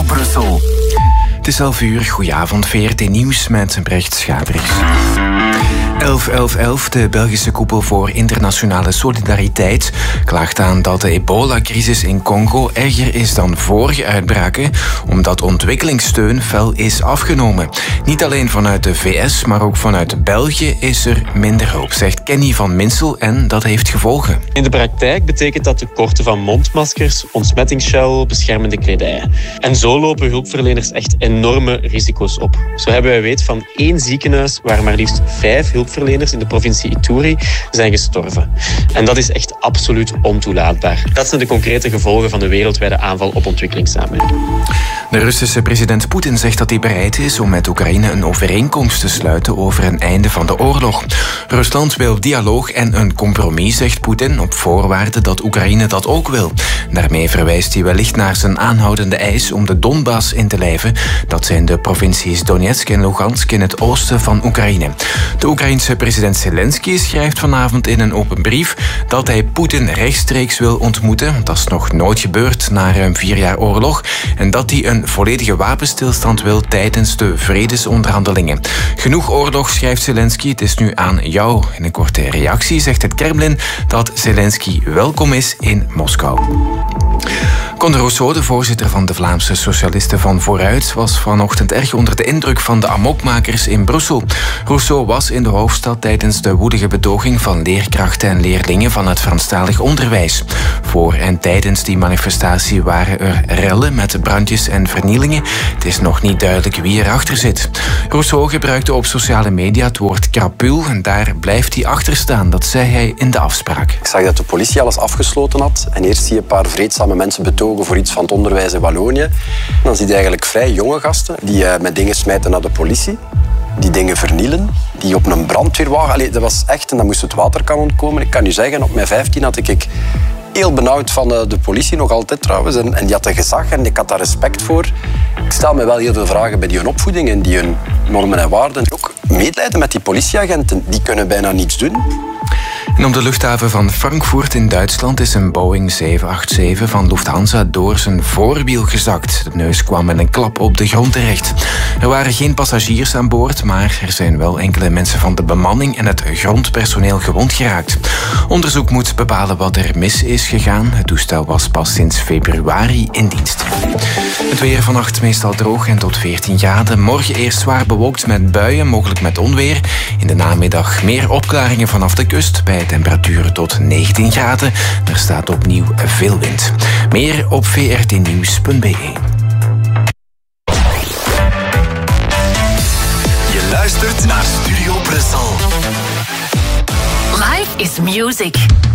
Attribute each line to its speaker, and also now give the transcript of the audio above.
Speaker 1: Brussel.
Speaker 2: Het is 11:00, goedenavond, VRT Nieuws met Brecht Schabriks. 11-11-11, de Belgische koepel voor internationale solidariteit, klaagt aan dat de ebola-crisis in Congo erger is dan vorige uitbraken, omdat ontwikkelingssteun fel is afgenomen. Niet alleen vanuit de VS, maar ook vanuit België is er minder hulp, zegt Kenny van Minsel, en dat heeft gevolgen.
Speaker 3: In de praktijk betekent dat tekorten van mondmaskers, ontsmettingsgel, beschermende kledij. En zo lopen hulpverleners echt enorme risico's op. Zo hebben wij weet van 1 ziekenhuis waar maar liefst 5 hulpverleners in de provincie Ituri zijn gestorven. En dat is echt absoluut ontoelaatbaar. Dat zijn de concrete gevolgen van de wereldwijde aanval op ontwikkelingssamenwerking.
Speaker 2: De Russische president Poetin zegt dat hij bereid is om met Oekraïne een overeenkomst te sluiten over een einde van de oorlog. Rusland wil dialoog en een compromis, zegt Poetin, op voorwaarde dat Oekraïne dat ook wil. Daarmee verwijst hij wellicht naar zijn aanhoudende eis om de Donbass in te lijven. Dat zijn de provincies Donetsk en Lugansk in het oosten van Oekraïne. De Oekraïense president Zelensky schrijft vanavond in een open brief dat hij Poetin rechtstreeks wil ontmoeten. Dat is nog nooit gebeurd na ruim 4 jaar oorlog. En dat hij een volledige wapenstilstand wil tijdens de vredesonderhandelingen. Genoeg oorlog, schrijft Zelensky. Het is nu aan jou. In een korte reactie zegt het Kremlin dat Zelensky welkom is in Moskou. Conor Rousseau, de voorzitter van de Vlaamse Socialisten van Vooruit, was vanochtend erg onder de indruk van de amokmakers in Brussel. Rousseau was in de hoofdstad tijdens de woelige betoging van leerkrachten en leerlingen van het Franstalig onderwijs. Voor en tijdens die manifestatie waren er rellen met brandjes en vernielingen. Het is nog niet duidelijk wie erachter zit. Rousseau gebruikte op sociale media het woord krapul en daar blijft hij achter staan. Dat zei hij in de afspraak.
Speaker 4: Ik zag dat de politie alles afgesloten had en eerst zie je een paar vreedzame mensen betogen voor iets van het onderwijs in Wallonië. Dan zie je eigenlijk vrij jonge gasten die met dingen smijten naar de politie, die dingen vernielen, die op een brandweerwagen... Allee, dat was echt, en dan moest het water kan ontkomen. Ik kan u zeggen, op mijn 15 had ik heel benauwd van de politie, nog altijd trouwens. En die had een gezag en ik had daar respect voor. Ik stel me wel heel veel vragen bij die hun opvoeding en die hun normen en waarden. Ook medelijden met die politieagenten, die kunnen bijna niets doen.
Speaker 2: En op de luchthaven van Frankfurt in Duitsland is een Boeing 787 van Lufthansa door zijn voorwiel gezakt. De neus kwam met een klap op de grond terecht. Er waren geen passagiers aan boord, maar er zijn wel enkele mensen van de bemanning en het grondpersoneel gewond geraakt. Onderzoek moet bepalen wat er mis is gegaan. Het toestel was pas sinds februari in dienst. Het weer vannacht meestal droog en tot 14 graden. Morgen eerst zwaar bewolkt met buien, mogelijk met onweer. In de namiddag meer opklaringen vanaf de kust bij temperaturen tot 19 graden. Er staat opnieuw veel wind. Meer op vrtnieuws.be.
Speaker 1: Je luistert naar Studio Brussel.
Speaker 5: Life is music.